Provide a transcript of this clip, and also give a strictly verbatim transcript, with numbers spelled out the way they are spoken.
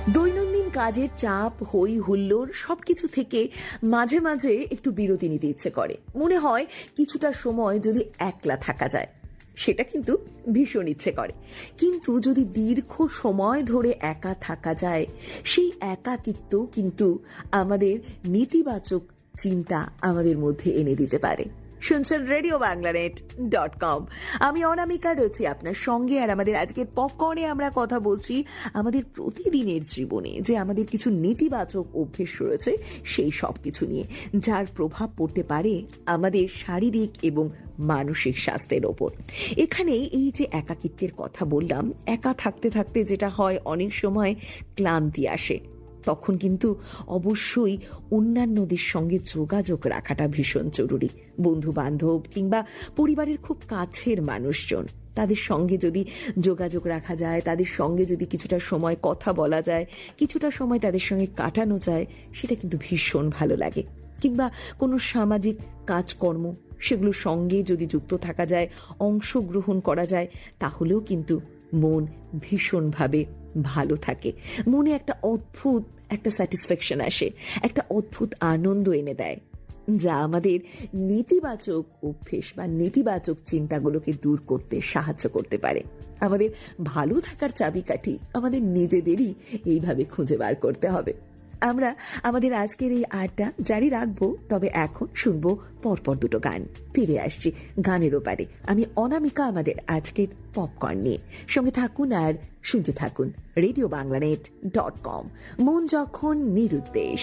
দৈনন্দিন কাজের চাপ, হই হুল্লোড় সবকিছু থেকে মাঝে মাঝে একটু বিরতি নিতে ইচ্ছে করে। মনে হয় কিছুটা সময় যদি একলা থাকা যায়, সেটা কিন্তু ভীষণ ইচ্ছে করে। কিন্তু যদি দীর্ঘ সময় ধরে একা থাকা যায়, সেই একাকিত্ব কিন্তু আমাদের নেতিবাচক চিন্তা আমাদের মধ্যে এনে দিতে পারে। শুনছেন রেডিও বাংলানেট ডট কম। আমি অনামিকা রয়েছি আপনার সঙ্গে, আর আমাদের আজকের পপকর্নে আমরা কথা বলছি আমাদের প্রতিদিনের জীবনে যে আমাদের কিছু নেতিবাচক অভ্যেস রয়েছে সেই সব কিছু নিয়ে, যার প্রভাব পড়তে পারে আমাদের শারীরিক এবং মানসিক স্বাস্থ্যের ওপর। এখানে এই যে একাকিত্বের কথা বললাম, একা থাকতে থাকতে যেটা হয়, অনেক সময় ক্লান্তি আসে। তখন কিন্তু অবশ্যই অন্যান্যদের সঙ্গে যোগাযোগ রাখাটা ভীষণ জরুরি। বন্ধু বান্ধব কিংবা পরিবারের খুব কাছের মানুষজন, তাদের সঙ্গে যদি যোগাযোগ রাখা যায়, তাদের সঙ্গে যদি কিছুটা সময় কথা বলা যায়, কিছুটা সময় তাদের সঙ্গে কাটানো যায়, সেটা কিন্তু ভীষণ ভালো লাগে। কিংবা কোনো সামাজিক কাজকর্ম, সেগুলোর সঙ্গে যদি যুক্ত থাকা যায়, অংশগ্রহণ করা যায়, তাহলেও কিন্তু মন ভীষণভাবে ভালো থাকে। মনে একটা অদ্ভুত একটা স্যাটিসফ্যাকশন আসে, একটা অদ্ভুত আনন্দ এনে দেয়, যা আমাদের নেতিবাচক অভ্যেস বা নেতিবাচক চিন্তাগুলোকে দূর করতে সাহায্য করতে পারে। আমাদের ভালো থাকার চাবিকাঠি আমাদের নিজেদেরই এইভাবে খুঁজে বার করতে হবে। আমরা আমাদের আজকের এই আড্ডা জারি রাখবো, তবে এখন শুনবো পরপর দুটো গান। ফিরে আসছি গানের ওপারে। আমি অনামিকা আমাদের আজকের পপকর্ন নিয়ে। সঙ্গে থাকুন আর শুনতে থাকুন রেডিও বাংলানেট ডট কম। মন যখন নিরুদ্দেশ।